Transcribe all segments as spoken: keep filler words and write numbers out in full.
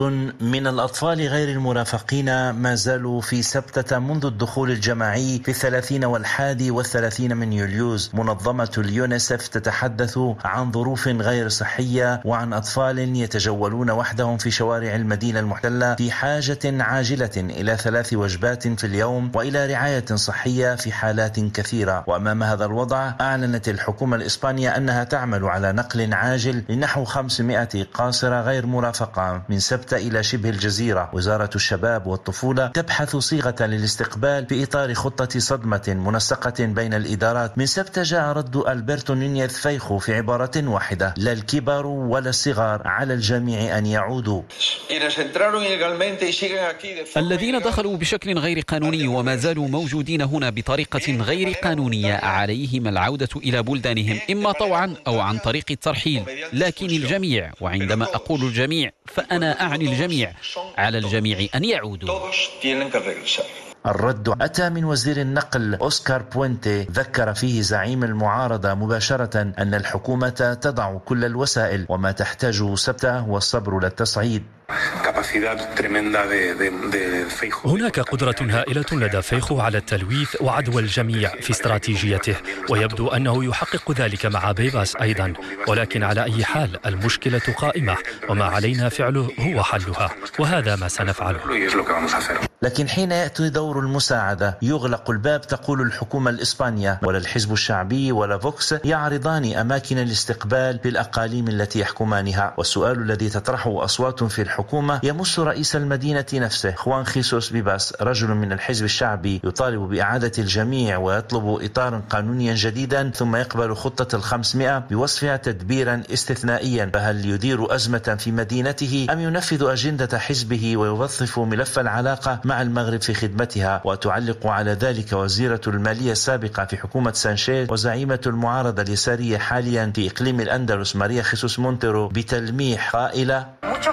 من الأطفال غير المرافقين ما زالوا في سبتة منذ الدخول الجماعي في الثلاثين والحادي والثلاثين من يوليوز. منظمة اليونيسف تتحدث عن ظروف غير صحية وعن أطفال يتجولون وحدهم في شوارع المدينة المحتلة في حاجة عاجلة إلى ثلاث وجبات في اليوم وإلى رعاية صحية في حالات كثيرة. وأمام هذا الوضع أعلنت الحكومة الإسبانية أنها تعمل على نقل عاجل لنحو خمسمائة قاصرة غير مرافقة من سبتة إلى شبه الجزيرة. وزارة الشباب والطفولة تبحث صيغة للاستقبال في إطار خطة صدمة منسقة بين الإدارات. من سبتة جاء رد ألبرتو نونيز فيخو في عبارة واحدة: لا الكبار ولا الصغار، على الجميع أن يعودوا. الذين دخلوا بشكل غير قانوني وما زالوا موجودين هنا بطريقة غير قانونية عليهم العودة إلى بلدانهم إما طوعا أو عن طريق الترحيل، لكن الجميع، وعندما أقول الجميع فأنا أعني الجميع، على الجميع أن يعودوا. الرد أتى من وزير النقل أوسكار بوينتي، ذكر فيه زعيم المعارضة مباشرة أن الحكومة تضع كل الوسائل وما تحتاجه سبتة هو الصبر للتصعيد. هناك قدرة هائلة لدى فيخو على التلويث وعدوى الجميع في استراتيجيته، ويبدو أنه يحقق ذلك مع بيباس أيضا. ولكن على أي حال المشكلة قائمة، وما علينا فعله هو حلها، وهذا ما سنفعله. لكن حين يأتي دور المساعدة يغلق الباب، تقول الحكومة الإسبانية. ولا الحزب الشعبي ولا فوكس يعرضان أماكن الاستقبال في الأقاليم التي يحكمانها. والسؤال الذي تطرحه أصوات في الحكومة يمس رئيس المدينة نفسه خوان خيسوس بيباس، رجل من الحزب الشعبي يطالب بإعادة الجميع ويطلب إطارا قانونيا جديدا، ثم يقبل خطة الخمسمائة بوصفها تدبيرا استثنائيا. فهل يدير أزمة في مدينته أم ينفذ أجندة حزبه ويوظف ملف العلاقة مع المغرب في خدمتها؟ وتعلق على ذلك وزيرة المالية السابقة في حكومة سانشيز وزعيمة المعارضة اليسارية حاليا في إقليم الأندلس ماريا خيسوس مونتيرو بتلميح قائلة: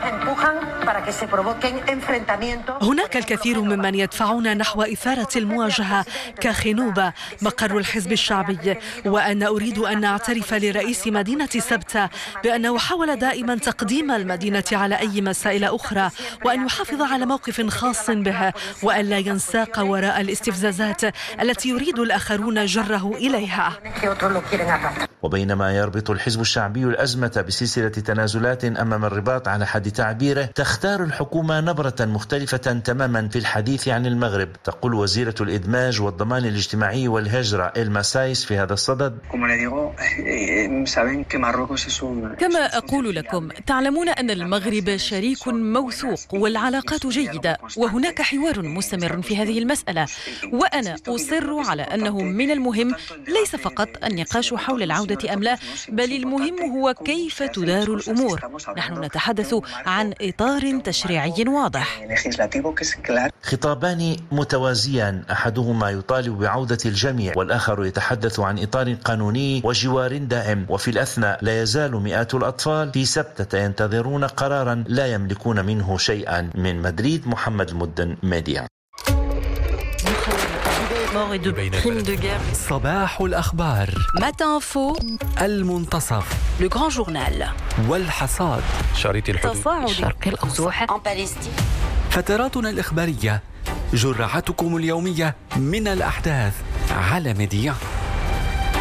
هناك الكثير ممن يدفعون نحو إثارة المواجهة كخنوبة مقر الحزب الشعبي، وأنا أريد أن أعترف لرئيس مدينة سبتة بأنه حاول دائما تقديم المدينة على أي مسائل أخرى، وأن يحافظ على موقف خاص به، وأن لا ينساق وراء الاستفزازات التي يريد الآخرون جره إليها. وبينما يربط الحزب الشعبي الأزمة بسلسلة تنازلات أمام الرباط على حد تعبيره، تختار الحكومة نبرة مختلفة تماما في الحديث عن المغرب. تقول وزيرة الإدماج والضمان الاجتماعي والهجرة إلما سايس في هذا الصدد: كما أقول لكم، تعلمون أن المغرب شريك موثوق والعلاقات جيدة، وهناك حوار مستمر في هذه المسألة، وأنا أصر على أنه من المهم ليس فقط النقاش حول العودة أم لا، بل المهم هو كيف تدار الأمور. نحن نتحدث عن إطار تشريعي واضح. خطابان متوازيان، أحدهما يطالب بعودة الجميع والآخر يتحدث عن إطار قانوني وجوار دائم. وفي الأثناء لا يزال مئات الأطفال في سبتة ينتظرون قرارا لا يملكون منه شيئا. من مدريد، محمد المدن، ميديا. صباح الأخبار، المنتصف، والحصاد، شريط الحدود، شرق الأوسط، فتراتنا الإخبارية، جرعتكم اليومية من الأحداث على ميديا.